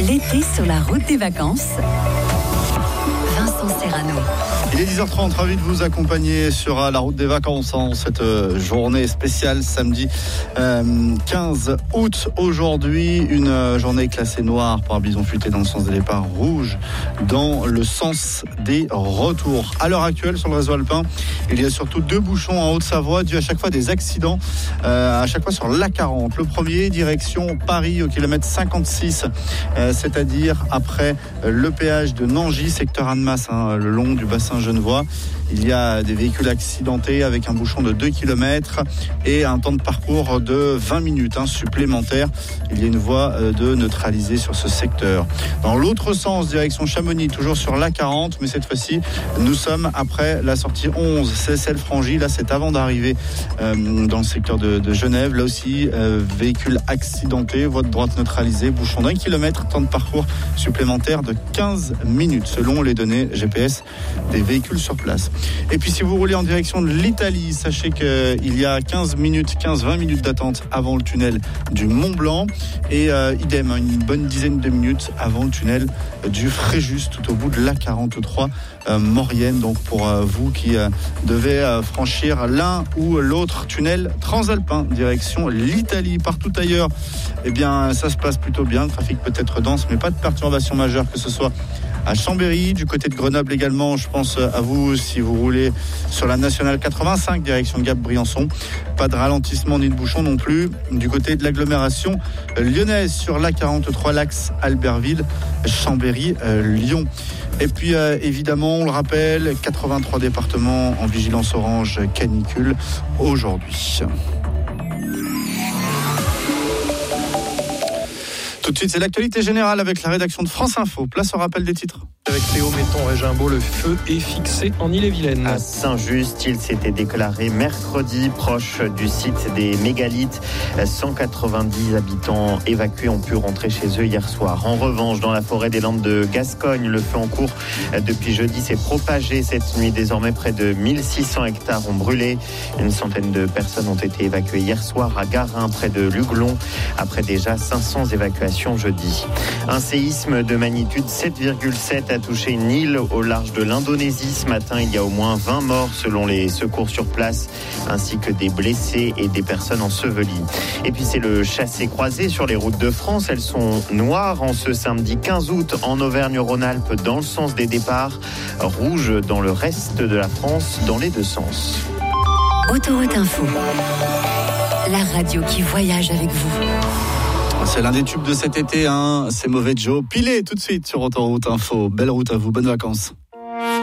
L'été sur la route des vacances. Vincent Serrano. Il est 10h30, ravi de vous accompagner sur la route des vacances en cette journée spéciale samedi 15 août. Aujourd'hui, une journée classée noire par bison futé dans le sens des départs, rouge dans le sens des retours. À l'heure actuelle, sur le réseau alpin, il y a surtout 2 bouchons en Haute-Savoie, dû à chaque fois des accidents, à chaque fois sur l'A40. Le premier, direction Paris au kilomètre 56, c'est-à-dire après le péage de Nangy, secteur Annemasse, le long du bassin Genevois. Il y a des véhicules accidentés avec un bouchon de 2 km et un temps de parcours de 20 minutes supplémentaire. Il y a une voie de neutralisée sur ce secteur. Dans l'autre sens, direction Chamonix, toujours sur l'A40, mais cette fois-ci, nous sommes après la sortie 11, Seyssel-Frangy. Là, c'est avant d'arriver dans le secteur de Genève. Là aussi, véhicule accidenté, voie de droite neutralisée, bouchon d'1 km, temps de parcours supplémentaire de 15 minutes, selon les données GPS des véhicules sur place. Et puis si vous roulez en direction de l'Italie, sachez qu'il y a 15-20 minutes d'attente avant le tunnel du Mont Blanc et idem, une bonne dizaine de minutes avant le tunnel du Fréjus, tout au bout de l'A43 Maurienne. Donc pour vous qui devez franchir l'un ou l'autre tunnel transalpin direction l'Italie. Partout ailleurs, eh bien ça se passe plutôt bien, le trafic peut être dense mais pas de perturbation majeure, que ce soit à Chambéry, du côté de Grenoble également. Je pense à vous si vous roulez sur la nationale 85 direction Gap-Briançon. Pas de ralentissement ni de bouchon non plus. Du côté de l'agglomération lyonnaise sur l'A43, l'axe Albertville, Chambéry, Lyon. Et puis évidemment, on le rappelle, 83 départements en vigilance orange canicule aujourd'hui. Tout de suite, c'est l'actualité générale avec la rédaction de France Info. Place au rappel des titres. Avec Théo Metton et Jimbo, le feu est fixé en Ille-et-Vilaine. À Saint-Just, il s'était déclaré mercredi proche du site des mégalithes. 190 habitants évacués ont pu rentrer chez eux hier soir. En revanche, dans la forêt des Landes de Gascogne, le feu en cours depuis jeudi s'est propagé cette nuit. Désormais, près de 1600 hectares ont brûlé. Une centaine de personnes ont été évacuées hier soir à Garin, près de Luglon, après déjà 500 évacuations jeudi. Un séisme de magnitude 7,7 a touché une île au large de l'Indonésie. Ce matin, il y a au moins 20 morts selon les secours sur place, ainsi que des blessés et des personnes ensevelies. Et puis c'est le chassé-croisé sur les routes de France. Elles sont noires en ce samedi 15 août en Auvergne-Rhône-Alpes dans le sens des départs, rouge dans le reste de la France dans les deux sens. Autoroute Info, la radio qui voyage avec vous. C'est l'un des tubes de cet été, c'est Mauvais Joe. Pilé tout de suite sur Autoroute Info. Belle route à vous, bonnes vacances.